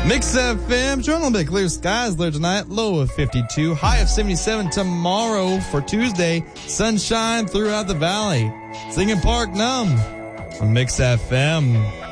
Mix FM, showing a little bit clear skies there tonight. Low of 52, high of 77 tomorrow for Tuesday. Sunshine throughout the valley. Singing Park Numb on Mix FM.